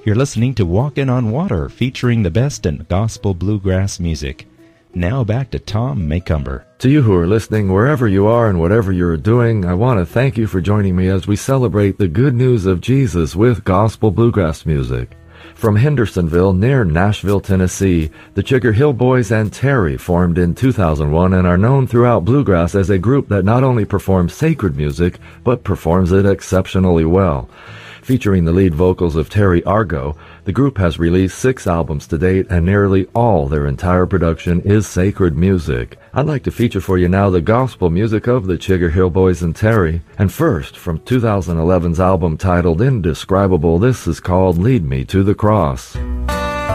You're listening to Walkin' on Water, featuring the best in gospel bluegrass music. Now back to Tom Macomber. To you who are listening, wherever you are and whatever you're doing, I want to thank you for joining me as we celebrate the good news of Jesus with gospel bluegrass music. From Hendersonville, near Nashville, Tennessee, the Chigger Hill Boys and Terry formed in 2001 and are known throughout bluegrass as a group that not only performs sacred music, but performs it exceptionally well. Featuring the lead vocals of Terry Argo, the group has released 6 albums to date, and nearly all their entire production is sacred music. I'd like to feature for you now the gospel music of the Chigger Hill Boys and Terry. And first, from 2011's album titled Indescribable, this is called Lead Me to the Cross.